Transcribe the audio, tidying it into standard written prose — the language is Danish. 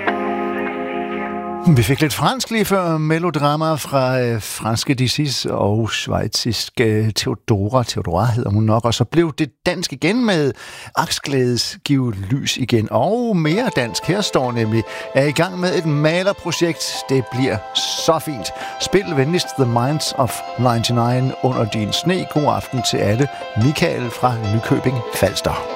Vi fik lidt fransk lige før, melodrama fra franske Dissis og schweiziske Theodora hedder hun nok, og så blev det dansk igen med Aksglædes Giv lys igen, og mere dansk. Her står nemlig, er i gang med et malerprojekt, det bliver så fint. Spil venligst The Minds of 99 under din sne. God aften til alle. Michael fra Nykøbing Falster.